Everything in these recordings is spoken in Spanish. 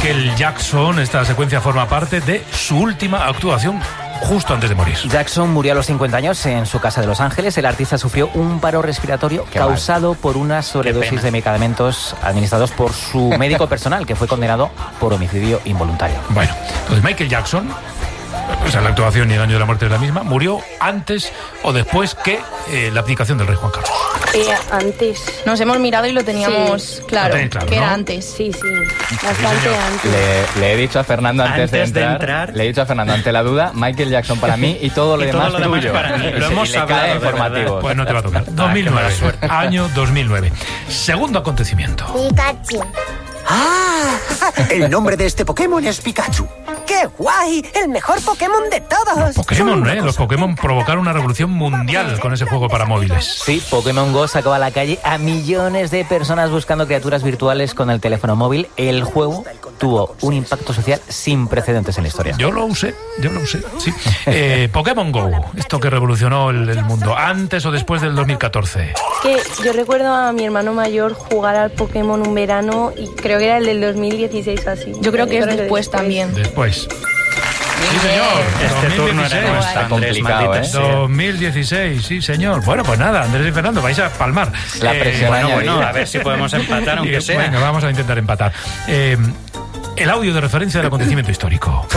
Michael Jackson. Esta secuencia forma parte de su última actuación justo antes de morir. Jackson murió a los 50 años en su casa de Los Ángeles. El artista sufrió un paro respiratorio causado por una sobredosis de medicamentos administrados por su médico personal, que fue condenado por homicidio involuntario. Bueno, entonces Michael Jackson, o sea, la actuación y el año de la muerte es la misma, murió antes o después que la abdicación del rey Juan Carlos. Antes. Nos hemos mirado y lo teníamos claro, que era antes. Sí, bastante antes. Le he dicho a Fernando antes de entrar, le he dicho a Fernando ante la duda, Michael Jackson para mí y todo lo demás tuyo. Para mí. Lo hemos hablado informativos. Pues no te va a tocar. 2009, año 2009. Segundo acontecimiento. Pikachu. ¡Ah! El nombre de este Pokémon es Pikachu. ¡Qué guay! ¡El mejor Pokémon de todos! Los Pokémon provocaron una revolución mundial con ese juego para móviles. Sí, Pokémon Go sacó a la calle a millones de personas buscando criaturas virtuales con el teléfono móvil. El juego tuvo un impacto social sin precedentes en la historia. Yo lo usé, sí. Pokémon Go, esto que revolucionó el mundo, ¿antes o después del 2014? Que yo recuerdo a mi hermano mayor jugar al Pokémon un verano y creo que era el del 2016 así. Yo creo que es después también. Después. Sí, señor. Este turno era nuestro, Andrés, complicado, 2016, sí, señor. Bueno, pues nada, Andrés y Fernando, vais a palmar. La presión bueno, a ver si podemos empatar, aunque sea. Venga, vamos a intentar empatar. El audio de referencia del acontecimiento histórico.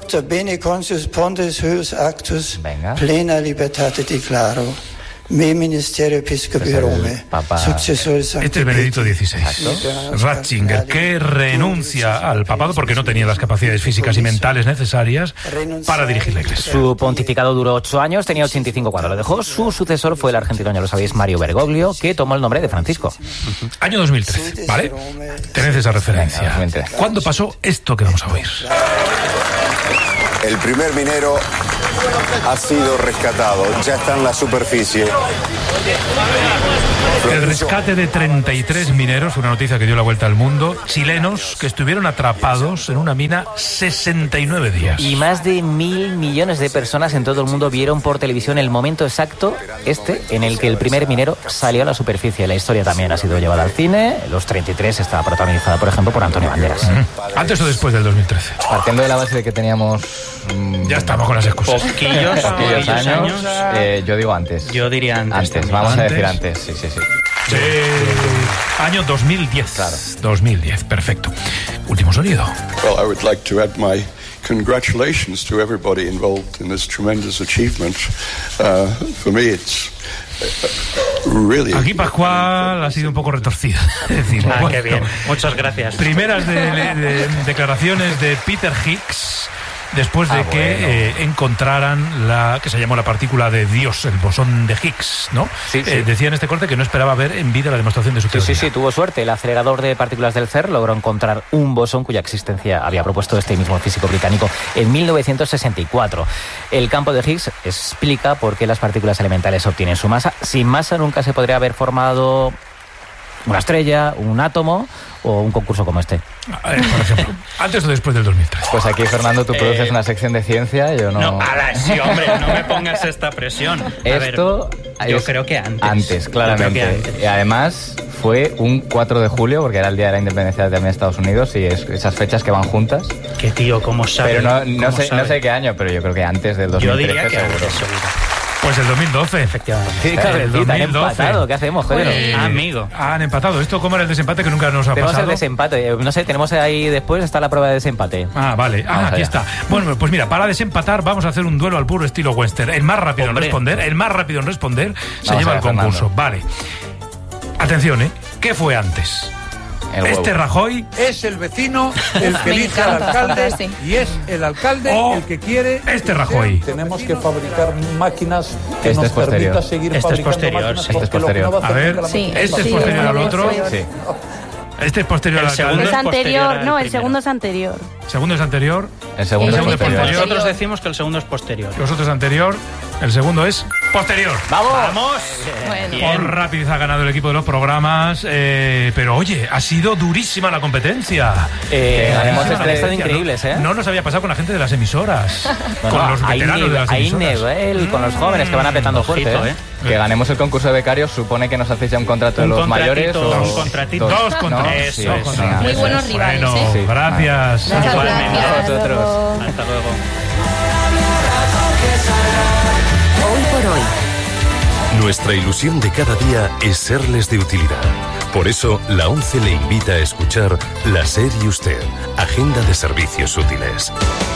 Venga. Plena libertate declaro. Mi ministerio episcopio Rome. Este es Benedicto XVI. Ratzinger, que renuncia al papado porque no tenía las capacidades físicas y mentales necesarias para dirigir la Iglesia. Su pontificado duró 8 años, tenía 85 cuando lo dejó. Su sucesor fue el argentino, ya lo sabéis, Mario Bergoglio, que tomó el nombre de Francisco. Año 2013, ¿vale? Tened esa referencia. ¿Cuándo pasó esto que vamos a oír? El primer minero ha sido rescatado, ya está en la superficie. El rescate de 33 mineros, una noticia que dio la vuelta al mundo, chilenos que estuvieron atrapados en una mina 69 días. Y más de 1.000 millones de personas en todo el mundo vieron por televisión el momento exacto, en el que el primer minero salió a la superficie. La historia también ha sido llevada al cine. Los 33 está protagonizada, por ejemplo, por Antonio Banderas. ¿Antes o después del 2013? Partiendo de la base de que teníamos... ya estamos con las excusas. Poquillos años. Yo digo antes. Yo diría antes. Antes, vamos a decir antes, sí. Año 2010. Claro. 2010, perfecto. Último sonido. Well, I would like to add my congratulations to everybody involved in this tremendous achievement. For me, it's really... Aquí Pascual ha sido un poco retorcido. Es decir, qué bien. Muchas gracias. Primeras declaraciones de Peter Higgs después de que encontraran la que se llamó la partícula de Dios, el bosón de Higgs, ¿no? Sí. Decía en este corte que no esperaba ver en vida la demostración de su teoría. Sí, tuvo suerte. El acelerador de partículas del CERN logró encontrar un bosón cuya existencia había propuesto este mismo físico británico en 1964. El campo de Higgs explica por qué las partículas elementales obtienen su masa. Sin masa nunca se podría haber formado una estrella, un átomo o un concurso como este. Por ejemplo, ¿antes o después del 2003? Pues aquí, Fernando, tú produces una sección de ciencia, yo no... Sí, hombre, no me pongas esta presión. Yo creo que antes. Antes, claramente. Y además fue un 4 de julio, porque era el día de la independencia también de Estados Unidos, y es esas fechas que van juntas. Qué tío, ¿cómo sabe? Pero no sé qué año, pero yo creo que antes del 2013. Yo diría que seguro. antes, seguro. Pues el 2012. Efectivamente. Sí, claro, el 2012. Han empatado. ¿Qué hacemos, Pedro? Amigo. Han empatado. ¿Esto cómo era el desempate que nunca nos ha tenemos pasado? El desempate. No sé, tenemos ahí después está la prueba de desempate. Ah, vale. Aquí está. Bueno, pues mira, para desempatar vamos a hacer un duelo al puro estilo western. El más rápido en responder se lleva el concurso. Vale. Atención, ¿qué fue antes? Este Rajoy es el vecino el que elige al alcalde y es el alcalde el que quiere este Rajoy. Tenemos que fabricar máquinas que este nos permita seguir fabricando máquinas. Este es posterior. A ver, este es posterior al otro. Sí. Este es posterior al segundo. Es anterior, no, el segundo es anterior. ¿Segundo es anterior? El segundo es posterior. Nosotros decimos que el segundo es posterior. Vosotros anterior. El segundo es posterior. ¡Vamos! Por rapidez ha ganado el equipo de los programas, pero oye, ha sido durísima la competencia. Han estado increíbles, ¿eh? No nos había pasado con la gente de las emisoras, con los veteranos de las emisoras. Hay nivel con los jóvenes que van apretando fuerte, ¿eh? Que ganemos el concurso de becarios supone que nos hacéis ya un contrato de los mayores. Un contratito. Dos contratos. Eso es. Muy buenos rivales, bueno, ¿eh? Gracias. Igualmente a vosotros. Hasta luego. Hoy por hoy. Nuestra ilusión de cada día es serles de utilidad. Por eso, la ONCE le invita a escuchar La SER y Usted, Agenda de Servicios Útiles.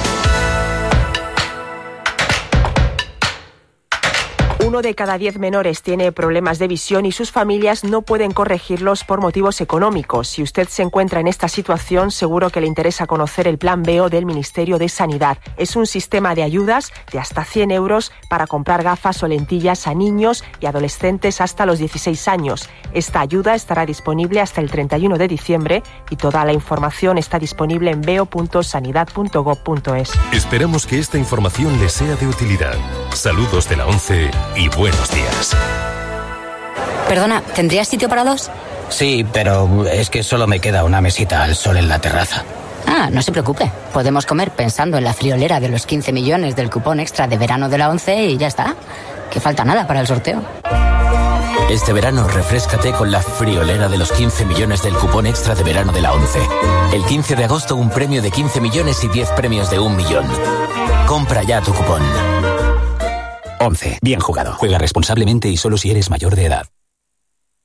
Uno de cada 10 menores tiene problemas de visión y sus familias no pueden corregirlos por motivos económicos. Si usted se encuentra en esta situación, seguro que le interesa conocer el Plan BEO del Ministerio de Sanidad. Es un sistema de ayudas de hasta 100 euros para comprar gafas o lentillas a niños y adolescentes hasta los 16 años. Esta ayuda estará disponible hasta el 31 de diciembre y toda la información está disponible en beo.sanidad.gov.es. Esperamos que esta información le sea de utilidad. Saludos de la ONCE y buenos días. Perdona, ¿tendrías sitio para dos? Sí, pero es que solo me queda una mesita al sol en la terraza. Ah, no se preocupe. Podemos comer pensando en la friolera de los 15 millones del cupón extra de verano de la ONCE y ya está. Que falta nada para el sorteo. Este verano refréscate con la friolera de los 15 millones del cupón extra de verano de la ONCE. El 15 de agosto un premio de 15 millones y 10 premios de 1 millón. Compra ya tu cupón. 11. Bien jugado. Juega responsablemente y solo si eres mayor de edad.